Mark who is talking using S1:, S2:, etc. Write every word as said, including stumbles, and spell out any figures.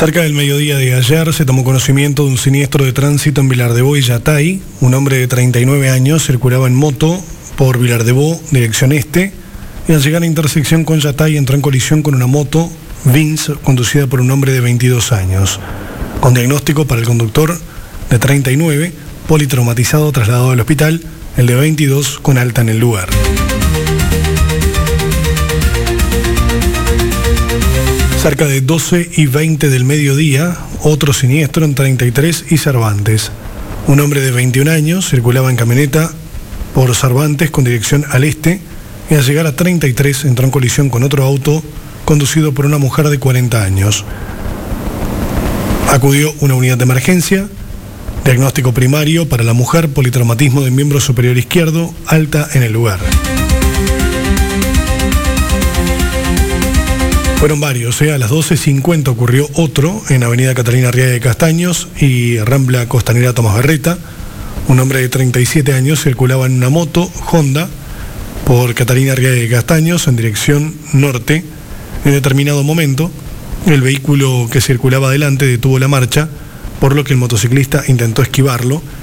S1: Cerca del mediodía de ayer se tomó conocimiento de un siniestro de tránsito en Vilardebó y Yatay. Un hombre de treinta y nueve años circulaba en moto por Vilardebó, dirección este, y al llegar a la intersección con Yatay entró en colisión con una moto Vince conducida por un hombre de veintidós años. Con diagnóstico para el conductor de treinta y nueve, politraumatizado, trasladado al hospital, el de veintidós con alta en el lugar. Cerca de doce y veinte del mediodía, otro siniestro en treinta y tres y Cervantes. Un hombre de veintiún años circulaba en camioneta por Cervantes con dirección al este y al llegar a treinta y tres entró en colisión con otro auto conducido por una mujer de cuarenta años. Acudió una unidad de emergencia, diagnóstico primario para la mujer, politraumatismo del miembro superior izquierdo, alta en el lugar. Fueron varios, ¿eh? A las doce cincuenta ocurrió otro en Avenida Catalina Arriaga de Castaños y Rambla Costanera Tomás Berreta. Un hombre de treinta y siete años circulaba en una moto Honda por Catalina Arriaga de Castaños en dirección norte. En determinado momento, el vehículo que circulaba adelante detuvo la marcha, por lo que el motociclista intentó esquivarlo